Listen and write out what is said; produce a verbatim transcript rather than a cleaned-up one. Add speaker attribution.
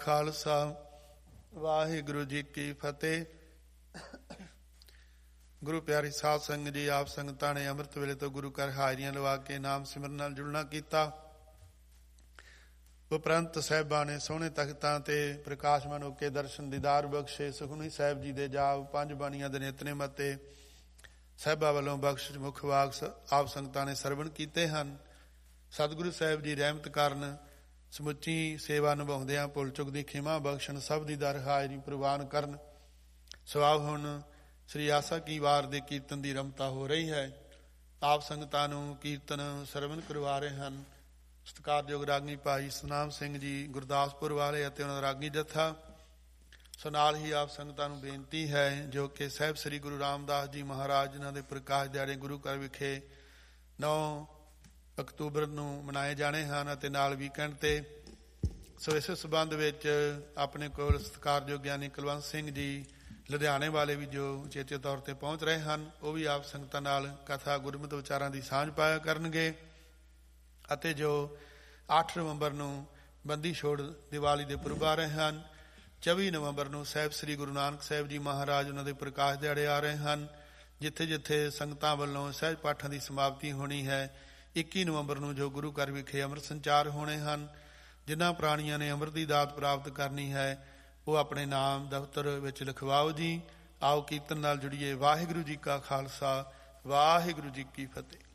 Speaker 1: ਖਾਲਸਾ ਵਾਹਿਗੁਰੂ ਜੀ ਕੀ ਫਤਿਹ। ਗੁਰੂ ਪਿਆਰੀ ਸਾਧ ਸੰਗਤ ਜੀ, ਆਪ ਸੰਗਤਾਂ ਨੇ ਅੰਮ੍ਰਿਤ ਵੇਲੇ ਤੋਂ ਗੁਰੂ ਘਰ ਹਾਜ਼ਰੀਆਂ ਲਵਾ ਕੇ ਨਾਮ ਸਿਮਰਨ ਨਾਲ ਜੁੜਨਾ ਕੀਤਾ। ਉਪਰੰਤ ਸਾਹਿਬਾਂ ਨੇ ਸੋਹਣੇ ਤਖਤਾਂ ਤੇ ਪ੍ਰਕਾਸ਼ਮਾਨ ਹੋ ਕੇ ਦਰਸ਼ਨ ਦੀਦਾਰ ਬਖਸ਼ੇ। ਸੁਖਮਨੀ ਸਾਹਿਬ ਜੀ ਦੇ ਜਾਪ, ਪੰਜ ਬਾਣੀਆਂ ਦੇ ਨਿਤਨੇਮ ਅਤੇ ਸਾਹਿਬਾਂ ਵੱਲੋਂ ਬਖਸ਼ ਮੁੱਖ ਵਾਕ ਆਪ ਸੰਗਤਾਂ ਨੇ ਸਰਵਣ ਕੀਤੇ ਹਨ। ਸਤਿਗੁਰੂ ਸਾਹਿਬ ਜੀ ਰਹਿਮਤ ਕਾਰਨ ਸਮੁੱਚੀ ਸੇਵਾ ਨਿਭਾਉਂਦਿਆਂ ਭੁੱਲ ਚੁੱਕ ਦੀ ਖਿਮਾ ਬਖਸ਼ਣ, ਸਭ ਦੀ ਦਰ ਹਾਜ਼ਰੀ ਪ੍ਰਵਾਨ ਕਰਨ। ਸਵਾਬ ਹੁਣ ਸ੍ਰੀ ਆਸਾ ਕੀ ਵਾਰ ਦੇ ਕੀਰਤਨ ਦੀ ਰਮਤਾ ਹੋ ਰਹੀ ਹੈ। ਆਪ ਸੰਗਤਾਂ ਨੂੰ ਕੀਰਤਨ ਸਰਵਣ ਕਰਵਾ ਰਹੇ ਹਨ ਸਤਿਕਾਰਯੋਗ ਰਾਗੀ ਭਾਈ ਸਤਨਾਮ ਸਿੰਘ ਜੀ ਗੁਰਦਾਸਪੁਰ ਵਾਲੇ ਅਤੇ ਉਹਨਾਂ ਦਾ ਰਾਗੀ ਜੱਥਾ। ਸੋ ਨਾਲ ਹੀ ਆਪ ਸੰਗਤਾਂ ਨੂੰ ਬੇਨਤੀ ਹੈ ਜੋ ਕਿ ਸਾਹਿਬ ਸ੍ਰੀ ਗੁਰੂ ਰਾਮਦਾਸ ਜੀ ਮਹਾਰਾਜ ਜਿਨ੍ਹਾਂ ਦੇ ਪ੍ਰਕਾਸ਼ ਦਿਹਾੜੇ ਗੁਰੂ ਘਰ ਵਿਖੇ ਨੌ ਅਕਤੂਬਰ ਨੂੰ ਮਨਾਏ ਜਾਣੇ ਹਨ ਅਤੇ ਨਾਲ ਵੀਕਐਂਡ ਤੇ। ਸੋ ਇਸੇ ਸੰਬੰਧ ਵਿੱਚ ਆਪਣੇ ਕੋਲ ਸਤਿਕਾਰਯੋਗ ਗਿਆਨੀ ਕੁਲਵੰਤ ਸਿੰਘ ਜੀ ਲੁਧਿਆਣੇ ਵਾਲੇ ਵੀ ਜੋ ਉਚੇਚੇ ਤੌਰ ਤੇ ਪਹੁੰਚ ਰਹੇ ਹਨ, ਉਹ ਵੀ ਆਪ ਸੰਗਤਾਂ ਨਾਲ ਕਥਾ ਗੁਰਮਤਿ ਵਿਚਾਰਾਂ ਦੀ ਸਾਂਝ ਪਾਇਆ ਕਰਨਗੇ। ਅਤੇ ਜੋ ਅੱਠ ਨਵੰਬਰ ਨੂੰ ਬੰਦੀ ਛੋੜ ਦੀਵਾਲੀ ਦੇ ਪੁਰਬ ਆ ਰਹੇ ਹਨ, ਚੌਵੀ ਨਵੰਬਰ ਨੂੰ ਸਾਹਿਬ ਸ੍ਰੀ ਗੁਰੂ ਨਾਨਕ ਸਾਹਿਬ ਜੀ ਮਹਾਰਾਜ ਉਹਨਾਂ ਦੇ ਪ੍ਰਕਾਸ਼ ਦਿਹਾੜੇ ਆ ਰਹੇ ਹਨ। ਜਿੱਥੇ ਜਿੱਥੇ ਸੰਗਤਾਂ ਵੱਲੋਂ ਸਹਿਜ ਪਾਠਾਂ ਦੀ ਸਮਾਪਤੀ ਹੋਣੀ ਹੈ। ਇੱਕੀ ਨਵੰਬਰ ਨੂੰ ਜੋ ਗੁਰੂ ਘਰ ਵਿਖੇ ਅੰਮ੍ਰਿਤ ਸੰਚਾਰ ਹੋਣੇ ਹਨ। ਜਿਨ੍ਹਾਂ ਪ੍ਰਾਣੀਆਂ ਨੇ ਅੰਮ੍ਰਿਤ ਦੀ ਦਾਤ ਪ੍ਰਾਪਤ ਕਰਨੀ ਹੈ ਉਹ ਆਪਣੇ ਨਾਮ ਦਫ਼ਤਰ ਵਿੱਚ ਲਿਖਵਾਓ ਜੀ। ਆਓ ਕੀਰਤਨ ਨਾਲ ਜੁੜੀਏ। ਵਾਹਿਗੁਰੂ ਜੀ ਕਾ ਖਾਲਸਾ, ਵਾਹਿਗੁਰੂ ਜੀ ਕੀ ਫਤਿਹ।